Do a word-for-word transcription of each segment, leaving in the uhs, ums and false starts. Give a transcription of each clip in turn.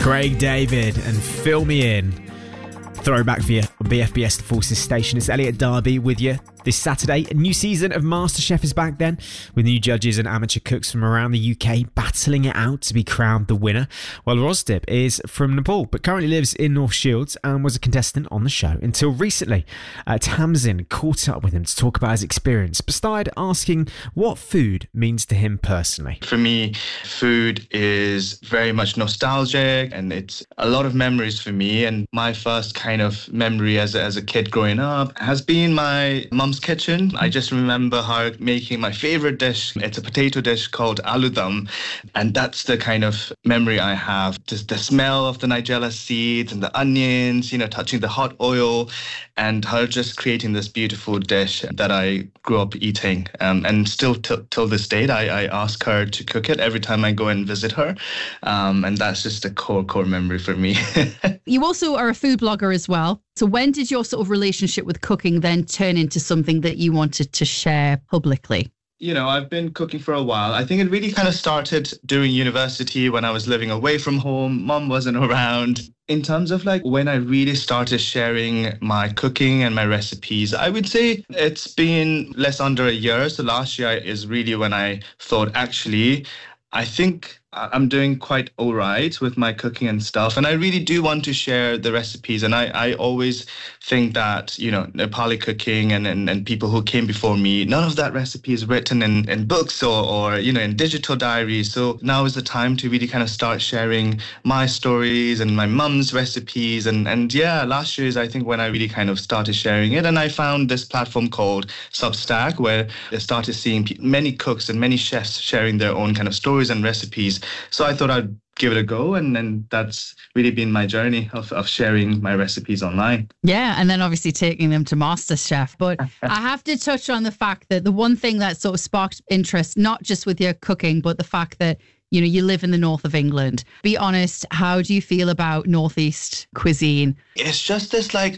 Craig David and Fill Me In. Throwback for you on B F B S The Forces station. It's Elliot Darby with you this Saturday. A new season of MasterChef is back then, with new judges and amateur cooks from around the U K battling it out to be crowned the winner. Well, Rosdip is from Nepal, but currently lives in North Shields and was a contestant on the show until recently. Uh, Tamsin caught up with him to talk about his experience, but started asking what food means to him personally. For me, food is very much nostalgic, and it's a lot of memories for me. And my first kind of memory as a, as a kid growing up has been my mum's kitchen. I just remember her making my favorite dish. It's a potato dish called aloo dum, and that's the kind of memory I have. Just the smell of the nigella seeds and the onions, you know, touching the hot oil, and her just creating this beautiful dish that I grew up eating. Um, and still t- till this date, I, I ask her to cook it every time I go and visit her. Um, and that's just a core, core memory for me. You also are a food blogger as well. So when did your sort of relationship with cooking then turn into something that you wanted to share publicly? You know, I've been cooking for a while. I think it really kind of started during university when I was living away from home. Mom wasn't around. In terms of like when I really started sharing my cooking and my recipes, I would say it's been less under a year. So last year is really when I thought, actually, I think I'm doing quite all right with my cooking and stuff. And I really do want to share the recipes. And I, I always think that, you know, Nepali cooking and, and, and people who came before me, none of that recipe is written in, in books or, or, you know, in digital diaries. So now is the time to really kind of start sharing my stories and my mum's recipes. And, and yeah, last year is, I think, when I really kind of started sharing it. And I found this platform called Substack, where I started seeing many cooks and many chefs sharing their own kind of stories and recipes. So I thought I'd give it a go, and then that's really been my journey of, of sharing my recipes online. Yeah, and then obviously taking them to MasterChef. But I have to touch on the fact that the one thing that sort of sparked interest, not just with your cooking, but the fact that, you know, you live in the north of England. Be honest, how do you feel about Northeast cuisine? It's just this like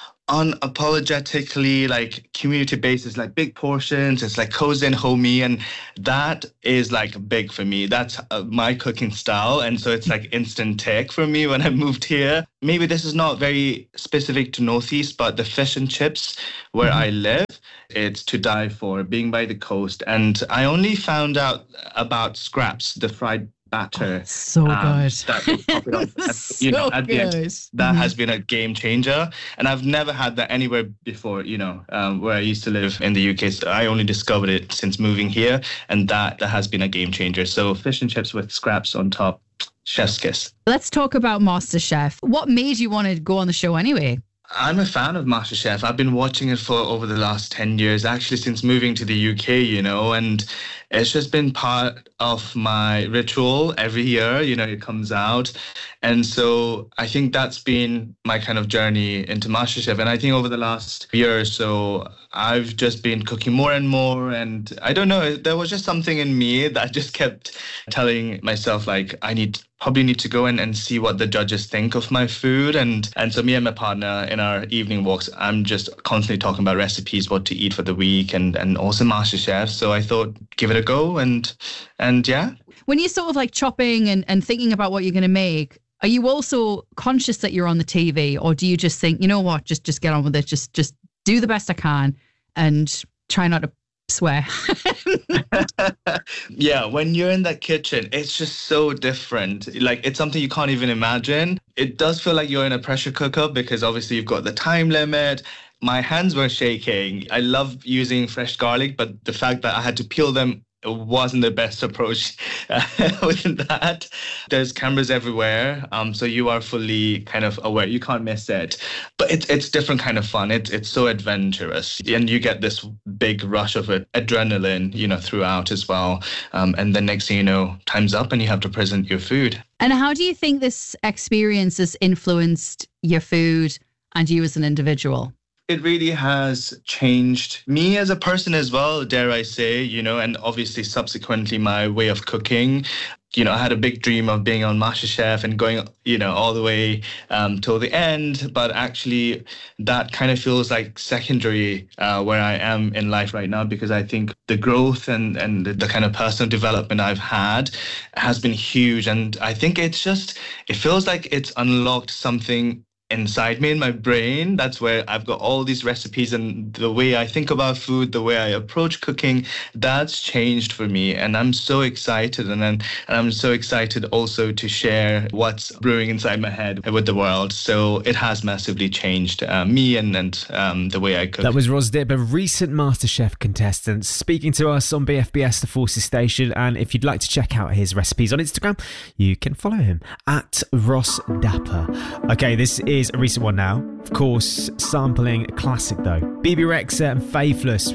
unapologetically like community basis, like big portions. It's like cozy and homey, and that is like big for me. That's uh, my cooking style, and so it's like instant tick for me when I moved here. Maybe this is not very specific to Northeast, but the fish and chips where mm-hmm. I live, it's to die for, being by the coast. And I only found out about scraps, the fried batter. Oh, so um, good. That, at, you know, so at the end, good. that Mm-hmm. has been a game changer. And I've never had that anywhere before, you know, um, where I used to live in the U K. So I only discovered it since moving here. And that, that has been a game changer. So fish and chips with scraps on top, chef's kiss. Let's talk about MasterChef. What made you want to go on the show anyway? I'm a fan of MasterChef. I've been watching it for over the last ten years, actually since moving to the U K, you know, and it's just been part of my ritual every year, you know, it comes out. And so I think that's been my kind of journey into MasterChef. And I think over the last year or so, I've just been cooking more and more. And I don't know, there was just something in me that just kept telling myself, like, I need probably need to go in and see what the judges think of my food. And and so me and my partner in our evening walks, I'm just constantly talking about recipes, what to eat for the week, and, and also MasterChef. So I thought, give it a go. And and yeah. When you're sort of like chopping and, and thinking about what you're going to make, are you also conscious that you're on the T V, or do you just think, you know what, just just get on with it, just just do the best I can and try not to swear? Yeah, when you're in that kitchen, it's just so different. Like, it's something you can't even imagine. It does feel like you're in a pressure cooker because obviously you've got the time limit. My hands were shaking. I love using fresh garlic, but the fact that I had to peel them wasn't the best approach with that. There's cameras everywhere, um, so you are fully kind of aware. You can't miss it. But it's it's different kind of fun. It's it's so adventurous, and you get this big rush of it, adrenaline, you know, throughout as well. Um, and the next thing you know, time's up, and you have to present your food. And how do you think this experience has influenced your food and you as an individual? It really has changed me as a person as well, dare I say, you know, and obviously subsequently my way of cooking. you know, I had a big dream of being on MasterChef and going, you know, all the way um, till the end. But actually, that kind of feels like secondary uh, where I am in life right now, because I think the growth and, and the, the kind of personal development I've had has been huge. And I think it's just, it feels like it's unlocked something inside me, in my brain. That's where I've got all these recipes, and the way I think about food, the way I approach cooking, that's changed for me. And I'm so excited, and, then, and I'm so excited also to share what's brewing inside my head with the world. So it has massively changed uh, me and, and um, the way I cook. That was Ross Dibb, a recent MasterChef contestant, speaking to us on B F B S The Forces Station. And if you'd like to check out his recipes on Instagram, you can follow him at Ross Dapper. Okay, this is is a recent one now. Of course, sampling a classic though. B B Rexha and Faithless